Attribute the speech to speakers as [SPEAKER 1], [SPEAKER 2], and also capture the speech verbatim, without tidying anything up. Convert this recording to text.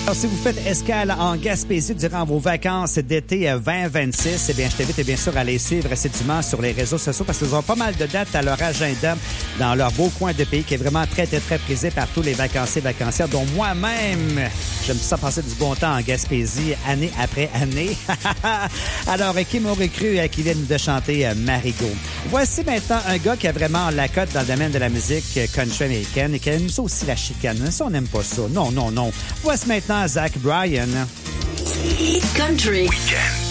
[SPEAKER 1] Alors, si vous faites escale en Gaspésie durant vos vacances d'été vingt vingt-six, eh bien, je t'invite bien sûr à les suivre assidûment sur les réseaux sociaux parce qu'ils ont pas mal de dates à leur agenda dans leur beau coin de pays qui est vraiment très, très, très prisé par tous les vacanciers, vacancières, dont moi-même. J'aime ça passer du bon temps en Gaspésie, année après année. Alors, qui m'aurait cru qui vient de chanter Marigot? Voici maintenant un gars qui a vraiment la cote dans le domaine de la musique country américaine et qui aime ça aussi la chicane. Ça, on n'aime pas ça. Non, non, non. Voici maintenant Zach Bryan.
[SPEAKER 2] Country.
[SPEAKER 3] Weekend.